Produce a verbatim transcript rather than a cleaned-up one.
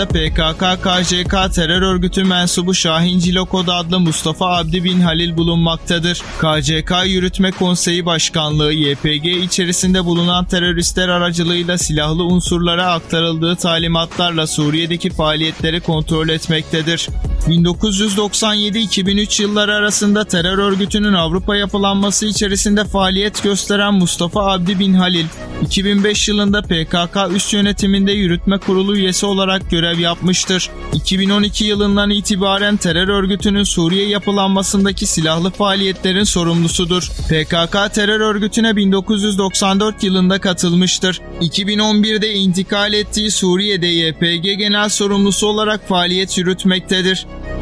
P K K K J K terör örgütü mensubu Şahin Cilokod adlı Mustafa Abdi bin Halil bulunmaktadır. K C K Yürütme Konseyi Başkanlığı Y P G içerisinde bulunan teröristler aracılığıyla silahlı unsurlara aktarıldığı talimatlarla Suriye'deki faaliyetleri kontrol etmektedir. bin dokuz yüz doksan yedi iki bin üç yılları arasında terör örgütünün Avrupa yapılanması içerisinde faaliyet gösteren Mustafa Abdi bin Halil, iki bin beş yılında P K K üst yönetiminde yürütme kurulu üyesi olarak görev yapmıştır. iki bin on iki yılından itibaren terör örgütünün Suriye yapılanmasındaki silahlı faaliyetlerin sorumlusudur. P K K terör örgütüne bin dokuz yüz doksan dört yılında katılmıştır. iki bin on birde intikal ettiği Suriye'de Y P G genel sorumlusu olarak faaliyet yürütmektedir.